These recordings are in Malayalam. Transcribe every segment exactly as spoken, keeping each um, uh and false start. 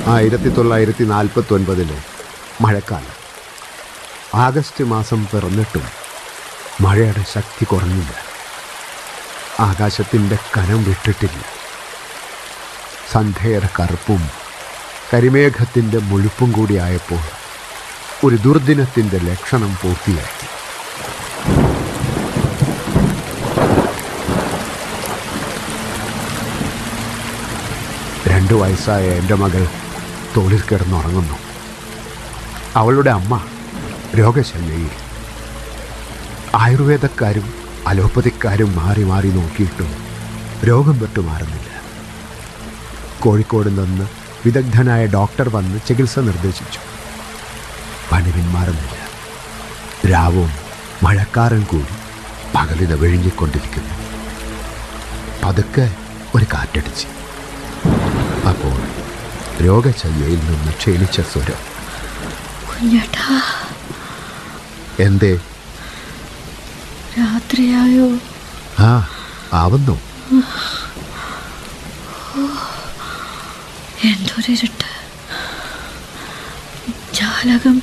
ആയിരത്തി തൊള്ളായിരത്തി നാൽപ്പത്തി ഒൻപതിലെ മഴക്കാലം. ആഗസ്റ്റ് മാസം പിറന്നിട്ടും മഴയുടെ ശക്തി കുറഞ്ഞില്ല. ആകാശത്തിൻ്റെ കനം വിട്ടിട്ടില്ല. സന്ധ്യയുടെ കറുപ്പും കരിമേഘത്തിൻ്റെ മുഴുപ്പും കൂടിയായപ്പോൾ ഒരു ദുർദിനത്തിൻ്റെ ലക്ഷണം പൂർത്തിയാക്കി. രണ്ടു വയസ്സായ എൻ്റെ മകൾ തോളിൽ കിടന്നുറങ്ങുന്നു. അവളുടെ അമ്മ രോഗശയ്യയിൽ. ആയുർവേദക്കാരും അലോപ്പതിക്കാരും മാറി മാറി നോക്കിയിട്ടും രോഗം വിട്ടുമാറുന്നില്ല. കോഴിക്കോട് നിന്ന് വിദഗ്ധനായ ഡോക്ടർ വന്ന് ചികിത്സ നിർദ്ദേശിച്ചു. പനി പിന്മാറുന്നില്ല. രാവും മഴക്കാരൻ കൂടി പകലിനെ വിഴുങ്ങിക്കൊണ്ടിരിക്കുന്നു. പതുക്കെ ഒരു കാറ്റടിച്ച്. അപ്പോൾ രോഗശയ്യയിൽ നിന്ന് ക്ഷീണിച്ച സ്വരം. എന്തേ? രാത്രിയായോ? ആ, ആവുന്നു. എന്തൊരിരുട്ട്. ജാലകം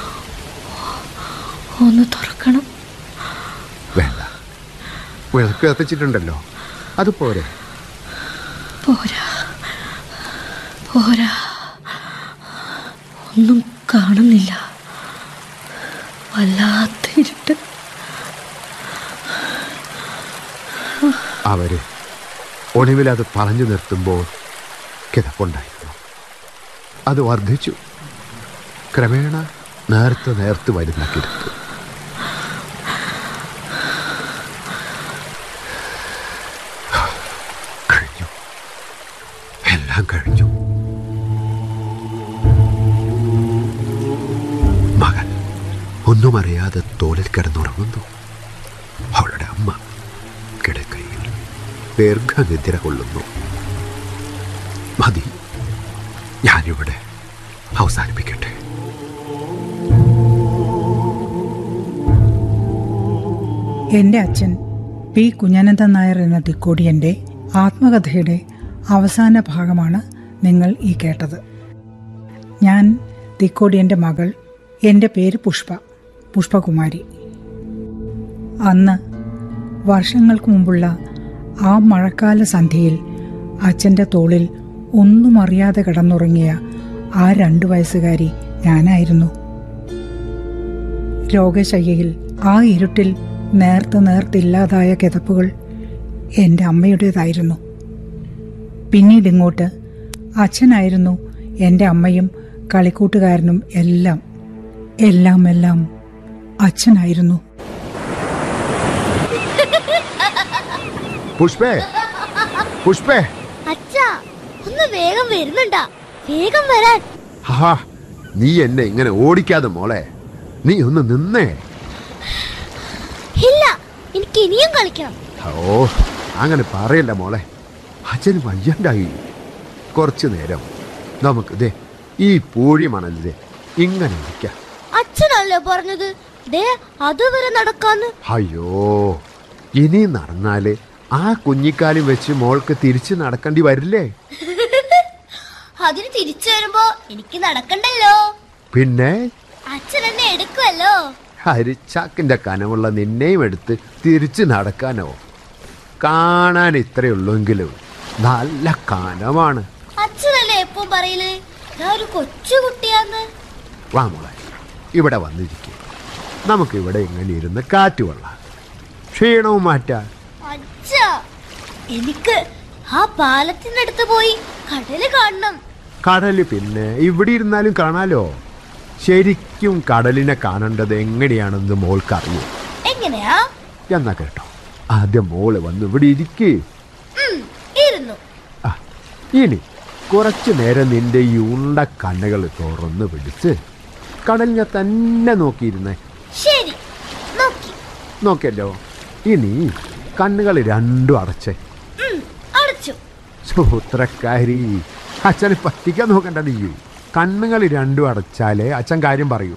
ഒന്ന് തുറക്കണം. വേണ്ട, വിളക്ക് കത്തിച്ചിട്ടുണ്ടല്ലോ, അത് പോരെ? പോരാ പോരാ, ഒന്നും കാണുന്നില്ല. വല്ലാത്ത ഇരുട്ട്. അവര് ഒടുവിൽ അത് പറഞ്ഞു നിർത്തുമ്പോൾ കിതപ്പുണ്ടായിരുന്നു. അത് വർദ്ധിച്ചു. ക്രമേണ നേർത്ത് നേർത്ത് വരുന്ന കിടപ്പ്. കഴിഞ്ഞു, എല്ലാം കഴിഞ്ഞു. മകൻ ഒന്നും അറിയാതെ തോളിൽ കിടന്നുറങ്ങുന്നു. അവളുടെ അമ്മ കിടക്കയിൽ ദീർഘനിദ്ര കൊള്ളുന്നു. മതി, ഞാനിവിടെ അവസാനിപ്പിക്കട്ടെ. എൻ്റെ അച്ഛൻ പി കുഞ്ഞനന്ദൻ നായർ എന്ന തിക്കോടിയൻ്റെ ആത്മകഥയുടെ അവസാന ഭാഗമാണ് നിങ്ങൾ ഈ കേട്ടത്. ഞാൻ തിക്കോടിയൻ്റെ മകൾ. എൻ്റെ പേര് പുഷ്പ, പുഷ്പകുമാരി. അന്ന് വർഷങ്ങൾക്ക് മുമ്പുള്ള ആ മഴക്കാല സന്ധ്യയിൽ അച്ഛൻ്റെ തോളിൽ ഒന്നും അറിയാതെ കിടന്നുറങ്ങിയ ആ രണ്ടു വയസ്സുകാരി ഞാനായിരുന്നു. രോഗശയ്യയിൽ ആ ഇരുട്ടിൽ നേർത്ത് നേർത്തില്ലാതായ കിതപ്പുകൾ എൻ്റെ അമ്മയുടേതായിരുന്നു. പിന്നീട് ഇങ്ങോട്ട് അച്ഛനായിരുന്നു എൻ്റെ അമ്മയും കളിക്കൂട്ടുകാരനും എല്ലാം. എല്ലാം എല്ലാം അച്ഛനായിരുന്നു. പുഷ്പേ, പുഷ്പേ, അച്ഛാ, ഒന്ന് വേഗം വരുന്നുണ്ടാ? വേഗം വരാൻ. ഹാ, നീ എന്നെ ഇങ്ങനെ ഓടിക്കാതെ മോളെ, നീ ഒന്ന് നിന്നേ. ഇല്ല, എനിക്ക് ഇനിയും കളിക്കണം. ഓ, അങ്ങനെ പറയല്ല മോളെ, അച്ഛന് വയ്യണ്ടായി. കുറച്ചു നേരം നമുക്ക് ദേ ഈ പൂഴി മണലിതെ ഇങ്ങനെ ഇരിക്കാം. അച്ഛനല്ലേ പറഞ്ഞത് ദേ അതുവരെ നടക്കാന്ന്? അയ്യോ, ഇനി നടന്നാല് ആ കുഞ്ഞിക്കാലും വെച്ച് മോൾക്ക് തിരിച്ച് നടക്കേണ്ടി വരില്ലേ? അതിന് തിരിച്ചു വരുമ്പോ എനിക്ക് നടക്കണ്ടല്ലോ. പിന്നെ അച്ഛൻ എന്നെ എടുക്കുമല്ലോ. അരിച്ചാക്കിന്റെ കനമുള്ള നിന്നെയും എടുത്ത് തിരിച്ച് നടക്കാനോ? കാണാൻ ഇത്രയുള്ളെങ്കിലും നല്ല കനമാണ്. അച്ഛനല്ലേ എപ്പം പറയല് ഞാൻ ഒരു കൊച്ചു കുട്ടിയാന്ന്? വാ മോളെ, ഇവിടെ വന്നിരിക്കും. നമുക്ക് ഇവിടെ ഇങ്ങനെ ഇരുന്ന് കാറ്റ് കൊള്ളാം, ക്ഷീണവും മാറ്റാം. അച്ഛാ, എനിക്ക് ആ പാലത്തിനടുത്ത് പോയി കടല് കാണണം. കടല് പിന്നെ ഇവിടെ ഇരുന്നാലും കാണാലോ. ശരിക്കും കടലിനെ കാണേണ്ടത് എങ്ങനെയാണെന്ന് മോൾക്കറിയോ? എങ്ങനെയാ? എന്നാ കേട്ടോ, ആദ്യം മോള് വന്ന് ഇവിടെ ഇരിക്കേ. ഇരുന്നു. ആ, ഇനി കുറച്ചു നേരം നിന്റെ ഈ ഉണ്ട കണ്ണുകൾ തുറന്ന് പിടിച്ച് കടലിനെ തന്നെ നോക്കിയിരുന്നേ. ശരി, നോക്കി. നോക്കിയല്ലോ. ഇനി കണ്ണുകൾ രണ്ടും അടച്ചേ. അടച്ചു. സൂത്രക്കാരി, അച്ഛനെ പറ്റിക്കാൻ നോക്കണ്ട നീ. കണ്ണുകൾ രണ്ടും അടച്ചാലേ അച്ഛൻ കാര്യം പറയൂ.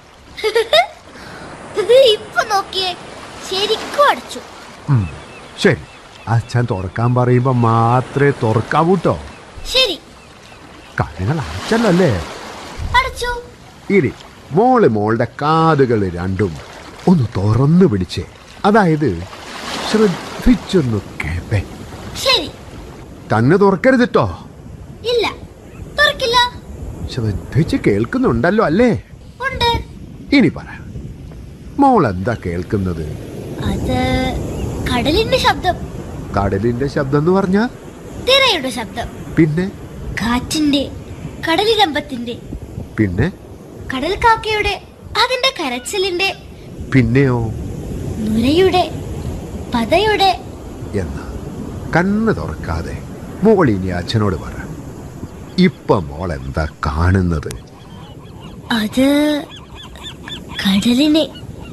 ഇപ്പൊ നോക്കിയേ, ശരിക്കും അടച്ചു. ശരി, അച്ഛൻ തുറക്കാൻ പറയുമ്പോ മാത്രമേ തുറക്കാവൂട്ടോ. ശരി. കണ്ണു നിങ്ങൾ അടച്ചല്ലേ? അടച്ചു. ഇനി മോള് മോളുടെ കാതുകൾ രണ്ടും ഒന്ന് തുറന്നു പിടിച്ചേ. അതായത് ശ്രദ്ധിച്ചൊന്ന് കേപ്പേ. ശരി. തന്നെ തുറക്കരുതിട്ടോ. ഇല്ല, തുറക്കില്ല. ശ്രദ്ധിച്ച് കേൾക്കുന്നുണ്ടല്ലോ അല്ലേ? ഉണ്ട്. ഇനി പറ, മോൾ എന്താ കേൾക്കുന്നത്? അത് കടലിന്റെ ശബ്ദം. കടലിന്റെ ശബ്ദം എന്ന് പറഞ്ഞാ? തിരയുടെ ശബ്ദം. പിന്നെ? കാറ്റിന്റെ, കടലിരമ്പത്തിന്റെ. പിന്നെ? കടൽ കാക്കയുടെ, അതിന്റെ കരച്ചിലിന്റെ. പിന്നെയോ? നുരയുടെ, പതയുടെ. എന്നാ കണ്ണ് തുറക്കാതെ മോൾ ഇനി അച്ഛനോട് പറ, ഇപ്പൊ മോൾ എന്താ കാണുന്നത്? അത് കടലിനെ,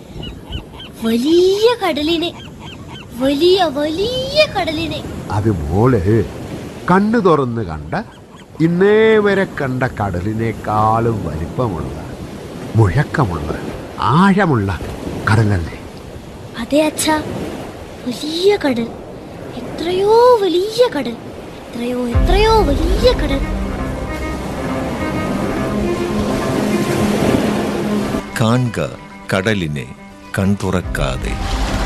വലിയ കടലിനെ, വലിയ വലിയ കടലിനെ. അത് മോള് കണ്ണു തുറന്ന് കണ്ട ഇന്നേ വരെ കണ്ട കടലിനേക്കാളും വലിപ്പമുള്ള, മുഴക്കമുള്ള, ആഴമുള്ള കടലല്ലേ? അതെ അച്ഛാ, വലിയ കടൽ. എത്രയോ വലിയ കടൽ, എത്രയോ എത്രയോ വലിയ കടൽ. കാൺക കടലിനെ കൺതുറക്കാതെ.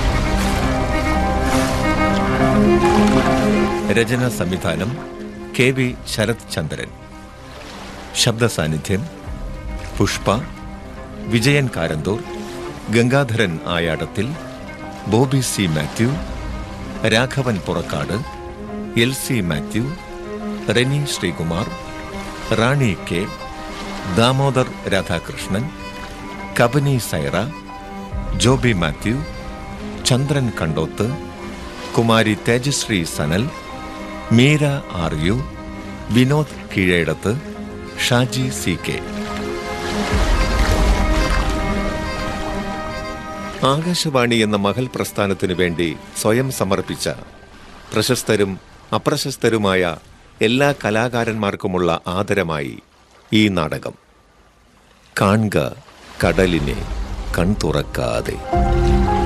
രചന സംവിധാനം കെ വി ശരത് ചന്ദ്രൻ. ശബ്ദ സാന്നിധ്യം Pushpa, Vijayan Karanthur, Gangadharan Ayadathil, Bobby C Mathew, Raghavan Purakkad, L C Mathew, Reni Sreekumar, Rani K, Damodar Radhakrishnan, Kabani Saira, Joby Mathew, Chandran Kandoth, Kumari Tejashree Sanal, Meera are you, Vinod Keezhedath, Shaji C K. Akashvani എന്ന മഹൽ പ്രസ്ഥാനത്തിനു വേണ്ടി സ്വയം സമർപ്പിച്ച പ്രശസ്തരും അപ്രശസ്തരുമായ എല്ലാ കലാകാരന്മാർക്കുമുള്ള ആദരമായി ഈ നാടകം. കാൺക കടലിനെ കൺതുറക്കാതെ.